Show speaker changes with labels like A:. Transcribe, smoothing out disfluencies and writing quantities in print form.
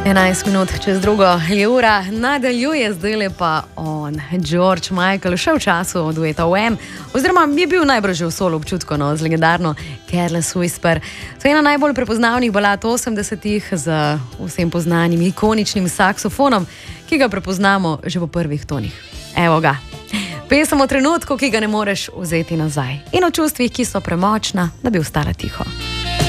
A: 11 minut čez drugo je ura, nadaljuje zdaj pa on, George Michael, še v času dueta Wham, oziroma je bil najbrž v solo občutku z legendarno Careless Whisper. To je ena najbolj prepoznavnih balad 80-ih z vsem poznanim ikoničnim saksofonom, ki ga prepoznamo že po prvih tonih. Evo ga. Pesem o trenutku, ki ga ne moreš vzeti nazaj in o čustvih, ki so premočna, da bi ostala tiho.